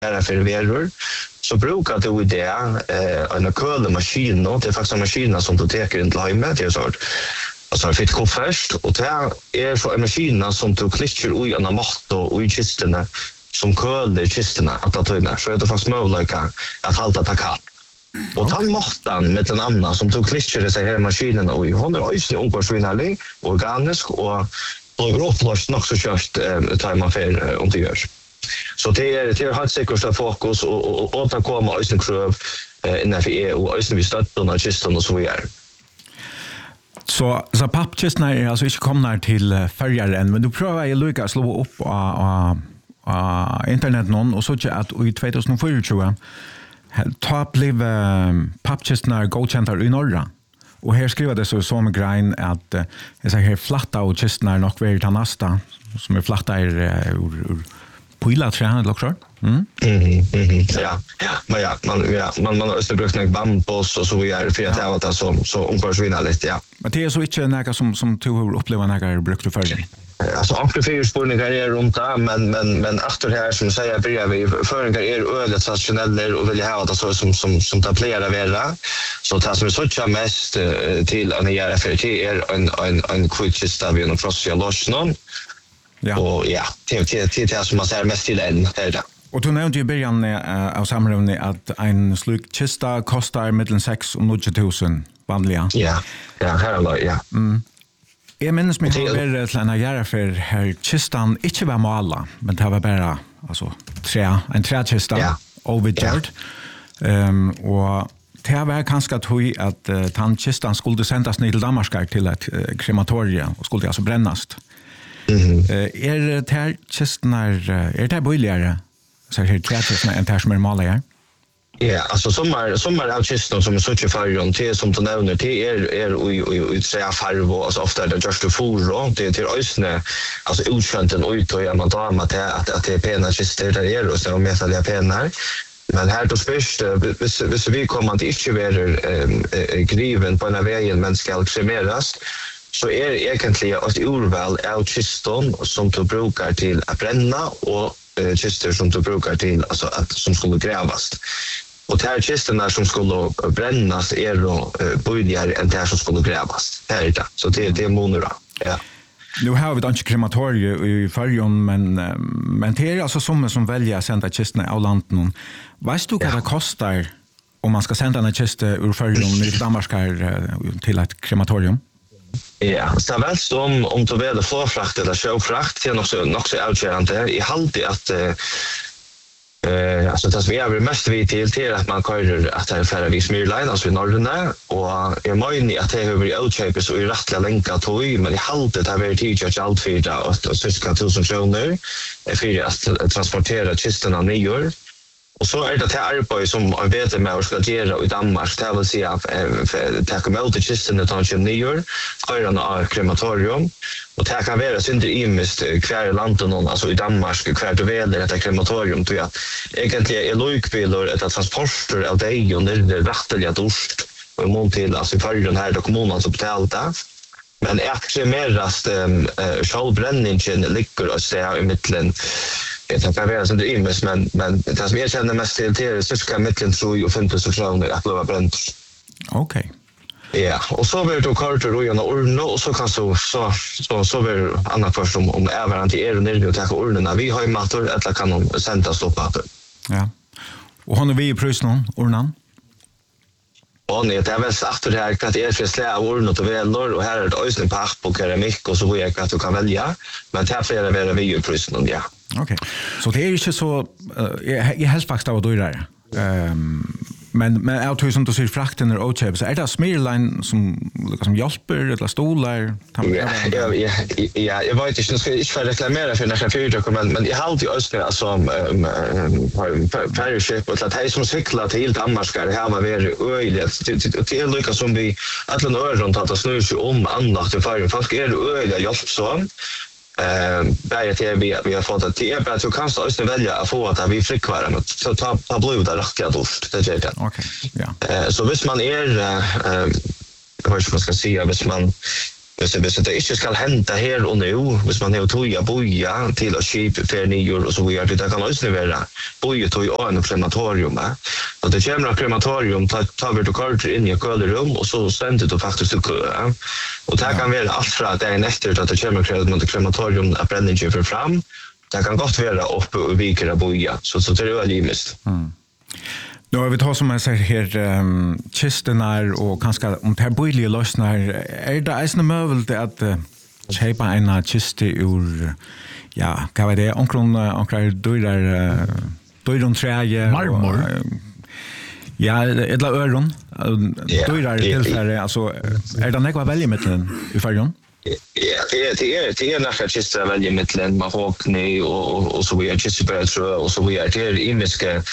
är för veror så brukar du det en kölemaskin och det är faktiskt en maskin som du tar in till hemmet det är så alltså fitt koffert och det är så en maskin som du klickar i en matt och i kistorna som köler kistorna att ta in så är det faktiskt möjligt att hålla ta kall. Och han mattan med en annan som tog klickar sig här maskinen och hon är ju ungefär organisk och gråflöst nog så kört tar man för om det görs. Så det är helt säkert fokus och återkomma östen kröv innanför EU och östen vi stöttar och kistan och så vidare. Så pappkistorna är alltså inte komna till färger än, men du prövar ju lycka slå upp på internet någon och så att i 2024 ta blev pappkistorna godkända i norra. Och här skriver det så som grein att jag säger här flatta och kistorna nog väldigt nästa som är flatta ur pila trän eller också. Man har österbrukt något bambus och så vidare för att det var så omkvarsvinna lite, ja. Men det är så inte något som du har upplevt när du brukar följa? Alltså amplifieringsspårningar är runt där, men efter det här som säger börjar vi föringar är ölet traditionella och vill ha det så som tar flera vara. Så det som är så mest till en RFRT är en quickista vid en frostig lossnon. Ja. Och ja, det som man säger mest till en är det. Och du nämnde i början av samrådet att en slik kista kostar mellan 6 och 90,000 vanliga. Ja, här är det, ja. Jag minns mig att till en göra för här kistan inte var måla, men det var bara alltså, en träkista overgjord. Och det var ganska tog att kistan skulle sändas ner till Danmark till ett krematorium och skulle alltså brännas. Är det billigare så här träkistorna än det som är måla? Ja, alltså sommar av kistan som är så färgen till som du nämner det är i tre färg och alltså ofta det just för det är till ösne alltså utskänt en ut och man tar med att det är pena kistor där är och så med alla penar. Men här då spärst hvis vi kommer att inte vara griven på en vägen men ska kremeras så är det egentligen ett urval av kiston som du brukar till att bränna och kistor som du brukar till alltså att som skulle grävas. Och de här kistorna som skulle brännas är då billigare än de här som skulle grävas. Det är det. Så det är monora. Ja. Nu har vi inte krematorier i färgen, men det är alltså som väljer att sända kistorna av landet. Vet du vad det kostar om man ska sända en kista ur färgen i Danmark till ett krematorium? Ja, så väl som om du vill flåfrakt eller sjöfrakt, det är nog så avgörande. I halvtid att alltså det som jag vill mest vid till att man kör att det är färre vid Smyrline, alltså i Norrland, och jag menar att det har varit utköpet så i rättliga länkar tog, men i halvtid har varit tidligt allt för och cirka 1,000 kronor för att transportera kistorna nyår. Och så är det här arbete som man vet med att ska göra i Danmark, det vill säga att ta emot kistorna till nyår, föran av krematorium. Och det kan vara synder imist kvar i landet, alltså i Danmark, kvar du väl detta krematorium. Så att egentligen är lojkbilar ett transporter av dig under det rättliga dorst och mån till alltså i förrjun här då kommunen som betalade. Men extremerast självbränningen ligger och säga i mitten. Det kan vara synder imist, men det som jag känner mest till är cirka mitten 3 och 50 kronor att bli bränt. Okej. Ja, och så blir det kartor och gärna urna och så kan så blir annat först om även till er och nere och ta urnorna. Vi har ju mator eller kan de sända stoppator. Ja. Och har vi i prisen urnan? Och det är väl efter det här att det är för slä urna och välor och här är det ösning papp och keramik och så vidare att du kan välja. Men det här flera väl vi i prisen, ja. Okej. Så det är inte så jag helst faktiskt av då där. Men jag som du ser frakten och köp så är det Smyrline som hjälper eller stolar. Ja, jag vet inte, jag ska inte reklamera för några företag men jag har alltid önskat som färjeköp och att det som cyklar till Danmark det här var väldigt öjligt. Det är lika som vi alla öron att snurra sig om annat till färgen. Folk är öjliga hjälpsam. Vi har fått att det är att du kan också välja att få att vi flickvara men så ta blod där rätt dost det är det. Okej. Ja. Så hvis man är vad ska man säga hvis man Hvis det ikke skal hente her og nå, hvis man har toja boja til å kjipe fer nyer og så videre, det kan også være boja tog og en krematorium. Så det kommer av krematorium, tar vi til karter inn i kølerum, og så sender du faktisk til kø. Og det kan være alt fra dagen etter at det kommer krematorium at brenningen får fram. Det kan godt være oppe og viker av boja, så det er veldig mist. Nu har vi tagit som jag säger här kisterna och kanske om det här bojliga lösnar det eisne möjligt att köpa en kiste ur ja, vad var det? Onklar dörrar träge marmor. Ja, edla öron. Dörrar tillfället alltså det något välja med i färjan? Ja, det är några kistor väldigt mittlen mahogny och så vidare, kirsebärtrö och så vidare. Det är imiska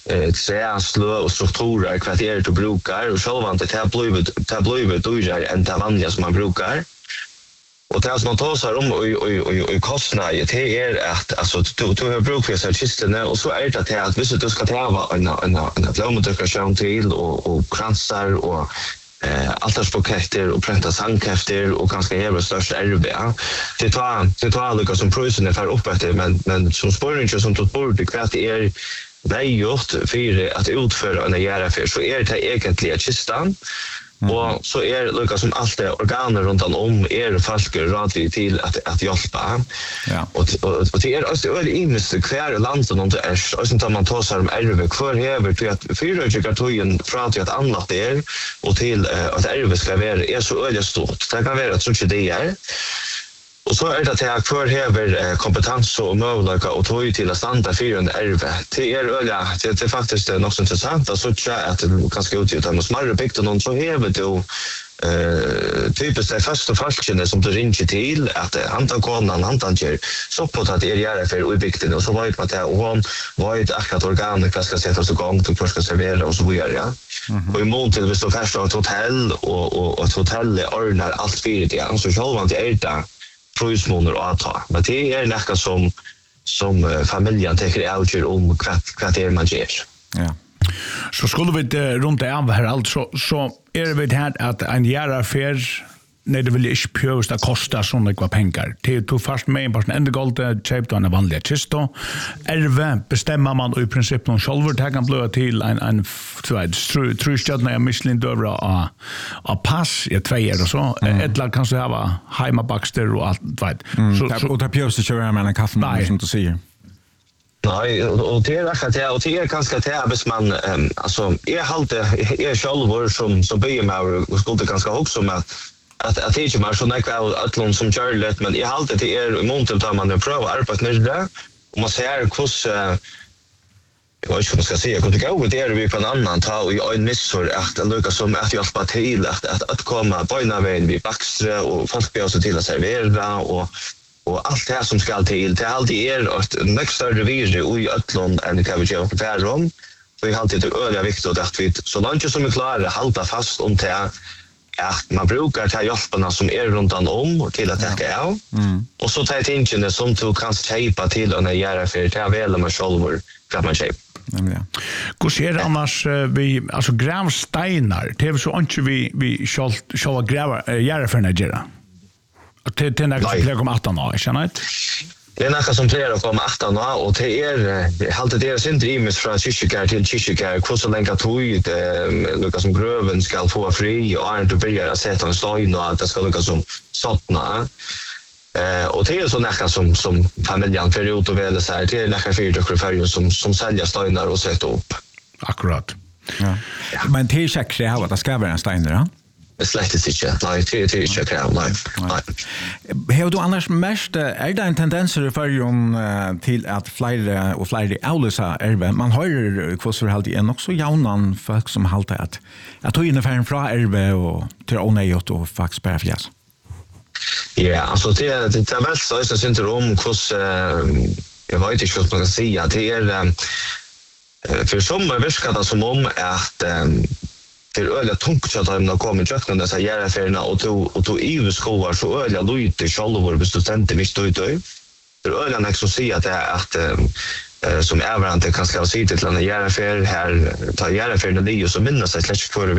träslö och strukturer kvarteret du brukar och själva det här blivit dyrare än det vanliga som man brukar. Och det som man tar sig om och kostnader det är att alltså du har bruk för så kistorna och så är det att hvis du ska ta en blomdekoration till och kransar och altarsbuketter och pränta sangkräfter och ganska jävla största RB. Det tar lika som prisen för upp efter men som spårningen som tog bort det kvart är vägjort för att utföra en järafär så är det egentligen kistan. Och så är lika som allt det organer runt om folk radvid till att hjälpa. Ja. Och det är alltså över inne kvar land som inte är och sen tar man tar sig om RV kvar över till att fyrarkartojen från att annat är och till att RV ska vara är så öde stort. Det kan vara så det är. Och så är det att jag kvar över kompetens och möjligheter och tog till att stanna fyrande RV. Det är faktiskt något intressant att så att det ganska utgjuta med smarre bygden och så häver du typiskt det första falskene som du ringer till att han ger så på att det är för i bygden och så var det att hon var ett akkurat organ vad ska sättas igång till ska servera och så vidare. Ja. Och i mån till vi står fast ett hotell och ett hotell ordnar allt för det. Så själva det är det prismåner och ta. Men det är något som familjen tänker avgör om vad det är man gör. Ja. Så skulle vi runt av här alltså så är det här att en järaffär när det vill inte pjösta kosta så mycket pengar. Det tog fast med en person ändegåld köpte en vanliga kisto. Erve bestämmer man i princip någon själv det kan bli till en trustjadna Michelin dövra av pass i 2 år och så. Eller kanske ha hemmabackster och allt vet. Och det pjösta köra med en kaffe som du säger. Nej, och det är akkurat det och det är ganska det hvis man alltså är själv som börjar med och skulle ganska också med att det inte mer så näkva allon som Charlotte men jag håller det är i mån till att man prövar arbeta med det och man ser hur jag vet inte vad man ska säga hur det går det är vi på en annan ta och en missor att lucka som att hjälpa till att komma på en väg vid Baxtre och folk blir så till att servera och allt det här som ska till det alltid är ett mycket större virus i Ötlund än det kan vi göra på Färrum. Så vi har alltid det öliga viktigt att vi så långt som vi klarar hålla fast om det att man brukar ta hjälparna som är runt om till att täcka av. Och så tar jag tingene som du kan köpa till och göra för det väl med själva kan man köpa. Hur ser det annars vi alltså gravstenar det är så inte vi ska gräva göra för när det är något som plejer om 18 år, känner inte? Det är något som plejer om 18 år och det är alltid det är sin imis från kyrkjär till kyrkjär hur så länge tog det som gröven ska få fri och är inte börjar att sätta en stein och att det ska lukka som sottna. Och det är så något som familjen för ut och väl så här det är något fyrtokfärger som säljer steinar och sätter upp. Akkurat. Ja. Men det är säkert att det ska vara en stein, ja? Släktes inte. Nej, det är inte kräv. Nej. Har du annars mest är det en tendens till att fler och fler avlösa RV? Man har ju kvossförhåll en också jaunan folk som haltar att ta ungefär från RV och till onejot och faktiskt bara fjäs. Ja, alltså det är väl så är syndrom kvoss jag vet inte vad man ska säga. Det är för som verkar det som om att det är öliga tungt att de kommer tjökna dessa järafärerna och tog IV-skovar så öliga lojt i självor hvis du ständigt visst ut det är öliga näck som säger att det är att som överant kan ska säga till en järafär här tar järafärerna det och så minnas jag släck för